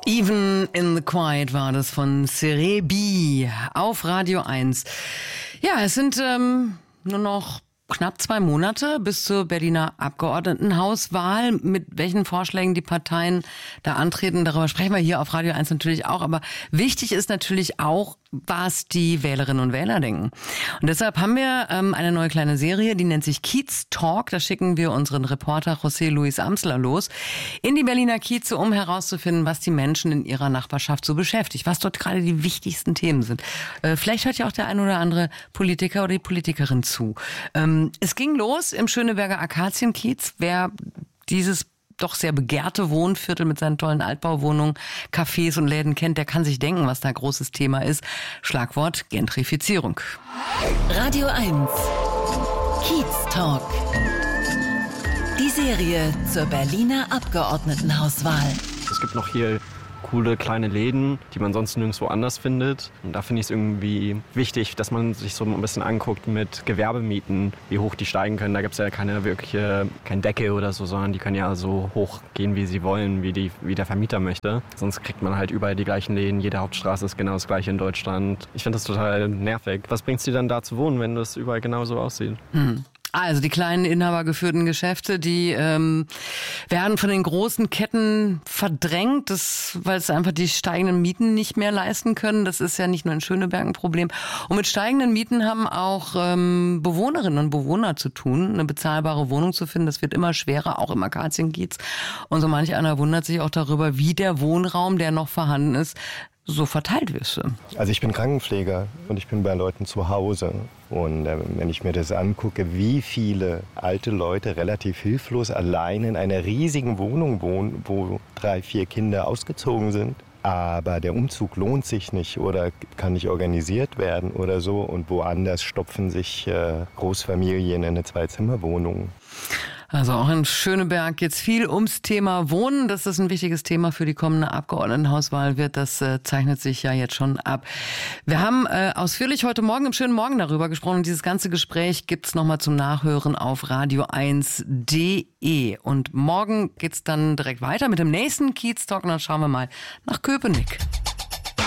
Even in the Quiet war das von Serebii auf Radio 1. Ja, es sind nur noch knapp 2 Monate bis zur Berliner Abgeordnetenhauswahl. Mit welchen Vorschlägen die Parteien da antreten, darüber sprechen wir hier auf Radio 1 natürlich auch. Aber wichtig ist natürlich auch, was die Wählerinnen und Wähler denken. Und deshalb haben wir eine neue kleine Serie, die nennt sich Kiez Talk. Da schicken wir unseren Reporter José Luis Amsler los in die Berliner Kieze, um herauszufinden, was die Menschen in ihrer Nachbarschaft so beschäftigt, was dort gerade die wichtigsten Themen sind. Vielleicht hört ja auch der ein oder andere Politiker oder die Politikerin zu. Es ging los im Schöneberger Akazienkiez. Wer dieses doch sehr begehrte Wohnviertel mit seinen tollen Altbauwohnungen, Cafés und Läden kennt, der kann sich denken, was da großes Thema ist. Schlagwort Gentrifizierung. Radio 1 Kiez Talk. Die Serie zur Berliner Abgeordnetenhauswahl. Es gibt noch hier coole kleine Läden, die man sonst nirgendwo anders findet. Und da finde ich es irgendwie wichtig, dass man sich so ein bisschen anguckt mit Gewerbemieten, wie hoch die steigen können. Da gibt es ja kein Deckel oder so, sondern die können ja so hoch gehen, wie sie wollen, wie der Vermieter möchte. Sonst kriegt man halt überall die gleichen Läden. Jede Hauptstraße ist genau das gleiche in Deutschland. Ich finde das total nervig. Was bringt es dir dann da zu wohnen, wenn das überall genau so aussieht? Also die kleinen inhabergeführten Geschäfte, die werden von den großen Ketten verdrängt, weil es einfach die steigenden Mieten nicht mehr leisten können. Das ist ja nicht nur in Schöneberg ein Problem. Und mit steigenden Mieten haben auch Bewohnerinnen und Bewohner zu tun, eine bezahlbare Wohnung zu finden. Das wird immer schwerer, auch im Akazienkiez. Und so manch einer wundert sich auch darüber, wie der Wohnraum, der noch vorhanden ist, so verteilt wird. Also ich bin Krankenpfleger und ich bin bei Leuten zu Hause. Und wenn ich mir das angucke, wie viele alte Leute relativ hilflos allein in einer riesigen Wohnung wohnen, wo 3, 4 Kinder ausgezogen sind, aber der Umzug lohnt sich nicht oder kann nicht organisiert werden oder so. Und woanders stopfen sich Großfamilien in eine 2-Zimmer-Wohnung. Also auch in Schöneberg geht's viel ums Thema Wohnen. Dass das ein wichtiges Thema für die kommende Abgeordnetenhauswahl wird, das zeichnet sich ja jetzt schon ab. Wir haben ausführlich heute Morgen im schönen Morgen darüber gesprochen. Und dieses ganze Gespräch gibt's nochmal zum Nachhören auf radio1.de. Und morgen geht's dann direkt weiter mit dem nächsten Kiez Talk. Und dann schauen wir mal nach Köpenick.